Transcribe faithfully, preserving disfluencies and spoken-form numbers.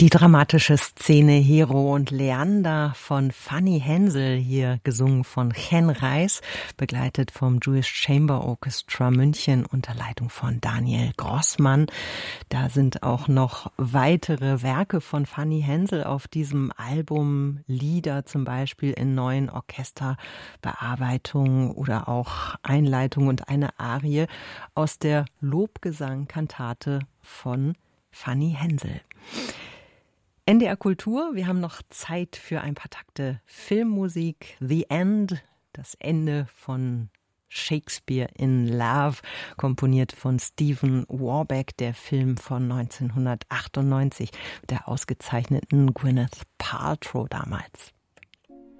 Die dramatische Szene Hero und Leander von Fanny Hensel, hier gesungen von Chen Reis, begleitet vom Jewish Chamber Orchestra München unter Leitung von Daniel Grossmann. Da sind auch noch weitere Werke von Fanny Hensel auf diesem Album, Lieder zum Beispiel in neuen Orchesterbearbeitungen oder auch Einleitung und eine Arie aus der Lobgesang-Kantate von Fanny Hensel. N D R Kultur, wir haben noch Zeit für ein paar Takte Filmmusik. The End, das Ende von Shakespeare in Love, komponiert von Stephen Warbeck, der Film von neunzehnhundertachtundneunzig, mit der ausgezeichneten Gwyneth Paltrow damals.